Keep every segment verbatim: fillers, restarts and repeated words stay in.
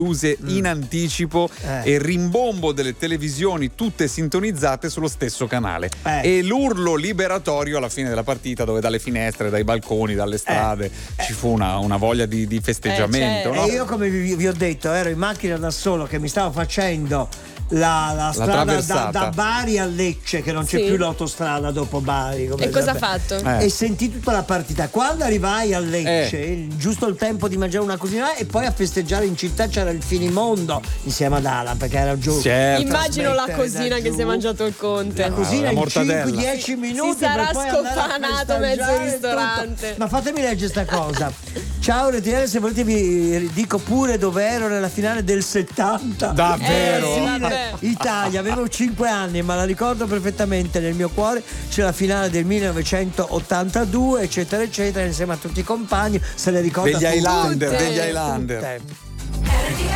use in anticipo Eh. e rimbombo delle televisioni tutte sintonizzate sullo stesso canale Eh. e l'urlo liberatorio alla fine della partita, dove dalle finestre, dai balconi, dalle strade ci fu una, una voglia di, di festeggiamento, Eh, no? E io, come vi, vi ho detto, ero in macchina da solo che mi stavo facendo la, la strada da, traversata. da Bari a Lecce, che non c'è Sì. più l'autostrada dopo Bari. come E cosa ha sapete. fatto? Eh. E sentì tutta la partita. Quando arrivai a Lecce, Eh. giusto il tempo di mangiare una cosina e poi a festeggiare in città c'era il finimondo insieme ad Alan, perché era giù. Certo. Immagino la Trasmettere cosina da che giù. si è mangiato il Conte. La cosina la in mortadella. cinque dieci minuti Si sarà per poi andare a scopanato mezzo festeggiare ristorante. tutto. Ma fatemi leggere sta cosa. Ciao R T L, se volete vi dico pure dove ero nella finale del settanta. Davvero? Eh, sì, vabbè. Italia, avevo cinque anni, ma la ricordo perfettamente nel mio cuore. C'è la finale del millenovecentottantadue, eccetera, eccetera, insieme a tutti i compagni. Se le ricorda Degli tutte. Highlander, Tutte. degli Highlander. Tutte.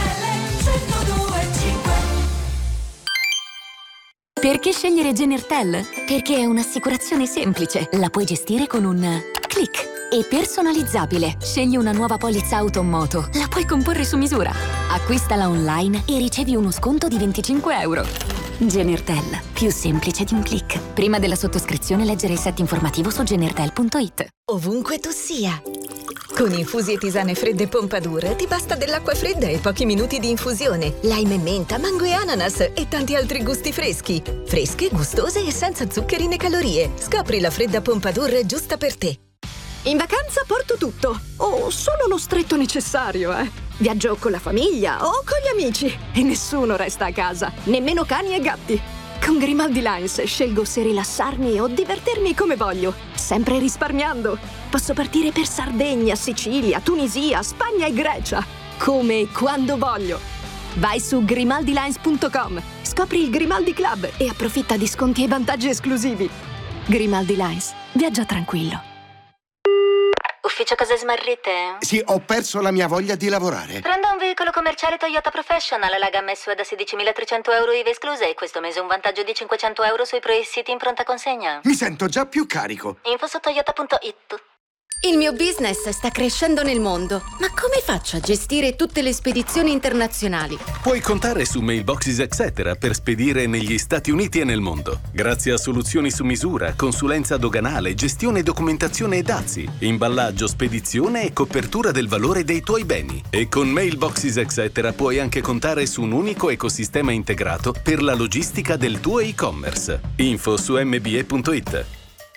Perché scegliere Genertel? Perché è un'assicurazione semplice, la puoi gestire con un click. E personalizzabile. Scegli una nuova polizza auto o moto, la puoi comporre su misura. Acquistala online e ricevi uno sconto di venticinque euro. Genertel, più semplice di un click. Prima della sottoscrizione leggere il set informativo su genertel punto it. Ovunque tu sia. Con infusi e tisane fredde Pompadour ti basta dell'acqua fredda e pochi minuti di infusione, lime e menta, mango e ananas e tanti altri gusti freschi. Fresche, gustose e senza zuccheri né calorie. Scopri la fredda Pompadour giusta per te. In vacanza porto tutto, o solo lo stretto necessario, eh. Viaggio con la famiglia o con gli amici e nessuno resta a casa, nemmeno cani e gatti. Con Grimaldi Lines scelgo se rilassarmi o divertirmi come voglio, sempre risparmiando. Posso partire per Sardegna, Sicilia, Tunisia, Spagna e Grecia, come e quando voglio. Vai su grimaldi lines punto com, scopri il Grimaldi Club e approfitta di sconti e vantaggi esclusivi. Grimaldi Lines, viaggia tranquillo. Ufficio cose smarrite? Sì, ho perso la mia voglia di lavorare. Prenda un veicolo commerciale Toyota Professional, la gamma S U V da sedicimilatrecento euro I V A esclusa e questo mese un vantaggio di cinquecento euro sui Pro-City in pronta consegna. Mi sento già più carico. Info su toyota punto it. Il mio business sta crescendo nel mondo, ma come faccio a gestire tutte le spedizioni internazionali? Puoi contare su Mailboxes Etc. per spedire negli Stati Uniti e nel mondo. Grazie a soluzioni su misura, consulenza doganale, gestione, documentazione e dazi, imballaggio, spedizione e copertura del valore dei tuoi beni. E con Mailboxes Etc. puoi anche contare su un unico ecosistema integrato per la logistica del tuo e-commerce. Info su m b e punto it.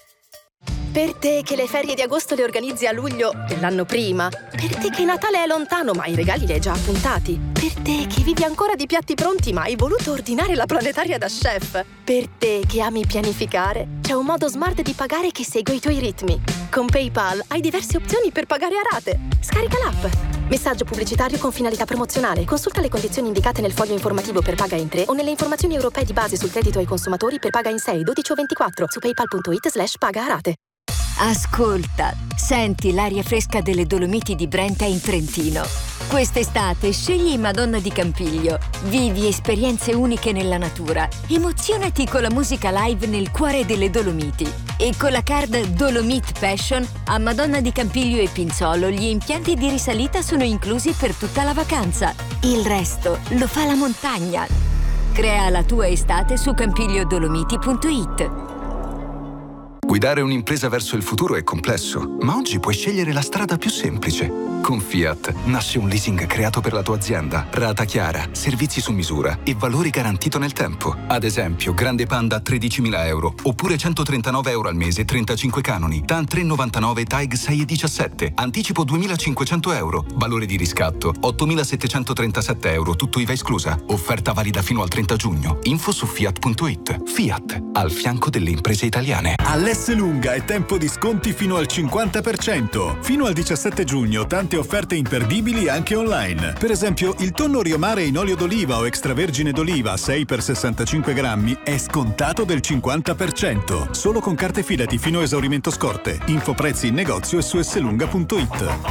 Per te che le ferie di agosto le organizzi a luglio l'anno prima. Per te che Natale è lontano ma i regali li hai già appuntati. Per te che vivi ancora di piatti pronti ma hai voluto ordinare la planetaria da chef. Per te che ami pianificare, c'è un modo smart di pagare che segue i tuoi ritmi. Con PayPal hai diverse opzioni per pagare a rate. Scarica l'app. Messaggio pubblicitario con finalità promozionale. Consulta le condizioni indicate nel foglio informativo per paga in tre o nelle informazioni europee di base sul credito ai consumatori per paga in sei, dodici o ventiquattro su paypal punto it slash paga a rate. Ascolta, senti l'aria fresca delle Dolomiti di Brenta in Trentino. Quest'estate scegli Madonna di Campiglio. Vivi esperienze uniche nella natura. Emozionati con la musica live nel cuore delle Dolomiti. E con la card Dolomit Passion a Madonna di Campiglio e Pinzolo gli impianti di risalita sono inclusi per tutta la vacanza. Il resto lo fa la montagna. Crea la tua estate su campiglio dolomiti punto it. Guidare un'impresa verso il futuro è complesso, ma oggi puoi scegliere la strada più semplice. Con Fiat nasce un leasing creato per la tua azienda, rata chiara, servizi su misura e valori garantito nel tempo. Ad esempio, Grande Panda a tredicimila euro, oppure centotrentanove euro al mese, trentacinque canoni. TAN tre virgola novantanove, TAG sei virgola diciassette, anticipo duemilacinquecento euro, valore di riscatto ottomilasettecentotrentasette euro, tutto I V A esclusa. Offerta valida fino al trenta giugno. Info su fiat punto it. Fiat, al fianco delle imprese italiane. All'Esselunga è tempo di sconti fino al cinquanta per cento. Fino al diciassette giugno, tante offerte imperdibili anche online. Per esempio, il tonno Rio Mare in olio d'oliva o extravergine d'oliva sei per sessantacinque grammi è scontato del cinquanta per cento. Solo con carte Fidati fino a esaurimento scorte. Info prezzi in negozio e su esselunga punto it.